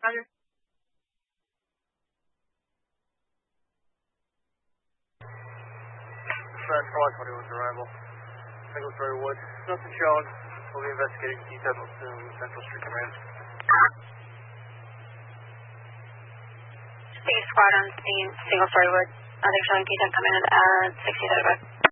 Roger. Friend 421's arrival. Single story wood. Nothing shown. We'll be investigating details soon. Central Street Command. State squad on scene. Single story wood. Nothing showing. Detail coming in at 6035.